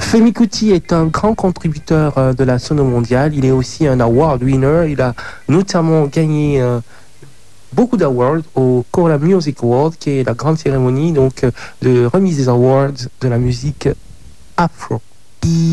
Femi Kuti est un grand contributeur de la sono mondiale. Il est aussi un award winner. Il a notamment gagné beaucoup d'awards au Kora Music Award, qui est la grande cérémonie donc de remise des awards de la musique afro.